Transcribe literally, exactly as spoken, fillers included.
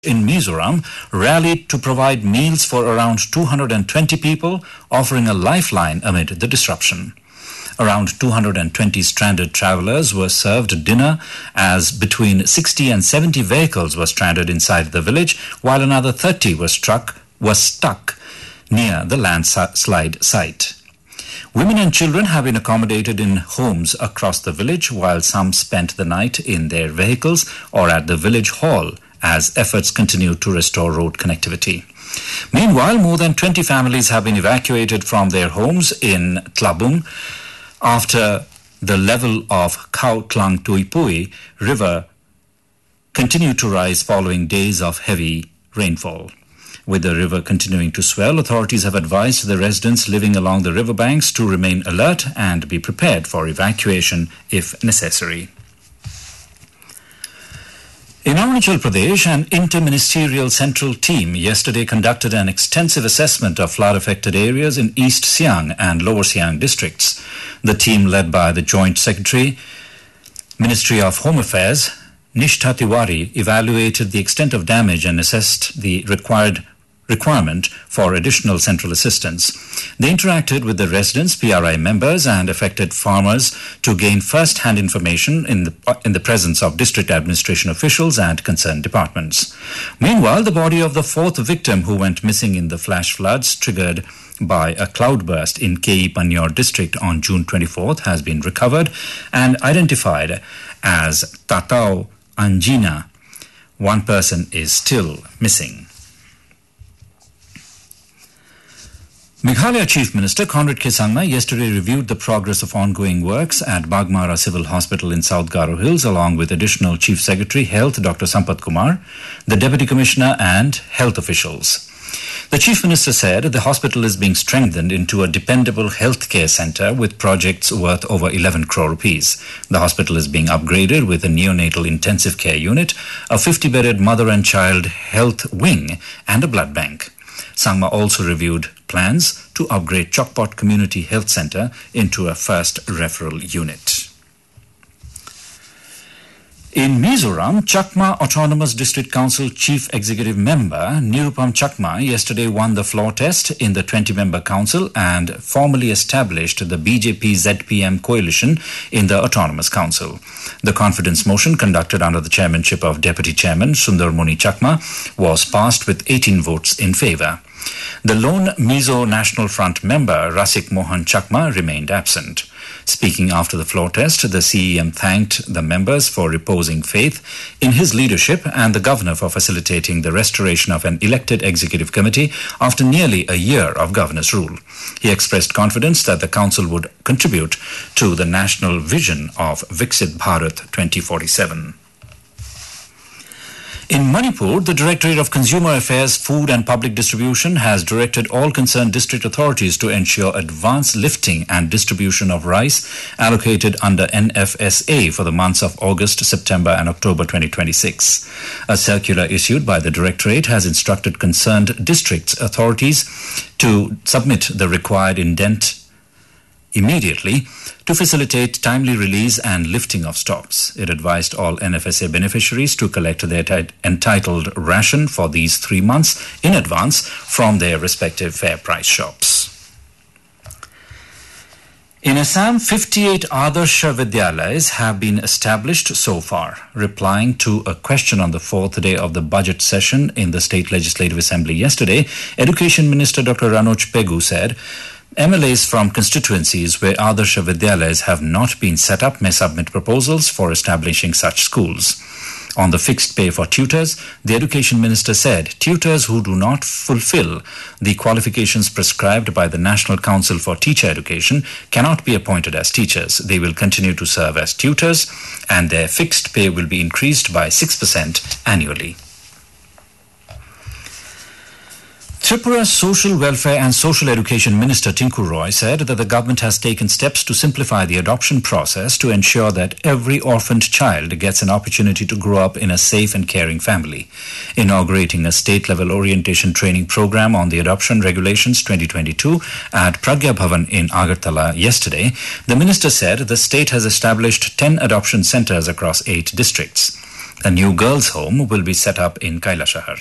in Mizoram rallied to provide meals for around two hundred twenty people, offering a lifeline amid the disruption. Around two hundred twenty stranded travelers were served dinner as between sixty and seventy vehicles were stranded inside the village, while another thirty were struck were stuck near the landslide site. Women and children have been accommodated in homes across the village, while some spent the night in their vehicles or at the village hall as efforts continue to restore road connectivity. Meanwhile, more than twenty families have been evacuated from their homes in Tlabung after the level of Khao Tlang Tuipui River continued to rise following days of heavy rainfall. With the river continuing to swell, authorities have advised the residents living along the riverbanks to remain alert and be prepared for evacuation if necessary. In Arunachal Pradesh, an interministerial central team yesterday conducted an extensive assessment of flood-affected areas in East Siang and Lower Siang districts. The team, led by the Joint Secretary, Ministry of Home Affairs, Nishtha Tiwari, evaluated the extent of damage and assessed the required requirement for additional central assistance. They interacted with the residents, P R I members and affected farmers to gain first-hand information in the, in the presence of district administration officials and concerned departments. Meanwhile, the body of the fourth victim who went missing in the flash floods triggered by a cloudburst in K E Pannur district on June twenty-fourth has been recovered and identified as Tatao Anjina. One person is still missing. Meghalaya Chief Minister Conrad K. Sangma yesterday reviewed the progress of ongoing works at Bagmara Civil Hospital in South Garo Hills along with Additional Chief Secretary Health Doctor Sampath Kumar, the Deputy Commissioner and health officials. The Chief Minister said the hospital is being strengthened into a dependable healthcare centre with projects worth over eleven crore rupees. The hospital is being upgraded with a neonatal intensive care unit, a fifty-bedded mother and child health wing and a blood bank. Sangma also reviewed plans to upgrade Chokpot Community Health Centre into a first referral unit. In Mizoram, Chakma Autonomous District Council Chief Executive Member Nirupam Chakma yesterday won the floor test in the twenty-member council and formally established the B J P Z P M coalition in the Autonomous Council. The confidence motion conducted under the chairmanship of Deputy Chairman Sundar Muni Chakma was passed with eighteen votes in favour. The lone Mizo National Front member Rasik Mohan Chakma remained absent. Speaking after the floor test, the C E M thanked the members for reposing faith in his leadership and the governor for facilitating the restoration of an elected executive committee after nearly a year of governor's rule. He expressed confidence that the council would contribute to the national vision of Viksit Bharat twenty forty-seven. In Manipur, the Directorate of Consumer Affairs, Food and Public Distribution has directed all concerned district authorities to ensure advance lifting and distribution of rice allocated under N F S A for the months of August, September and October twenty twenty-six. A circular issued by the Directorate has instructed concerned districts authorities to submit the required indent immediately to facilitate timely release and lifting of stocks. It advised all N F S A beneficiaries to collect their t- entitled ration for these three months in advance from their respective fair price shops. In Assam, fifty-eight Aadarsha Vidyalayas have been established so far. Replying to a question on the fourth day of the budget session in the State Legislative Assembly yesterday, Education Minister Doctor Ranoj Pegu said, M L As from constituencies where Aadarsha Vidyalayas have not been set up may submit proposals for establishing such schools. On the fixed pay for tutors, the Education Minister said tutors who do not fulfill the qualifications prescribed by the National Council for Teacher Education cannot be appointed as teachers. They will continue to serve as tutors and their fixed pay will be increased by six percent annually. Tripura's Social Welfare and Social Education Minister Tinku Roy said that the government has taken steps to simplify the adoption process to ensure that every orphaned child gets an opportunity to grow up in a safe and caring family. Inaugurating a state-level orientation training program on the adoption regulations twenty twenty-two at Pragya Bhavan in Agartala yesterday, the minister said the state has established ten adoption centres across eight districts. A new girls' home will be set up in Kailashahar.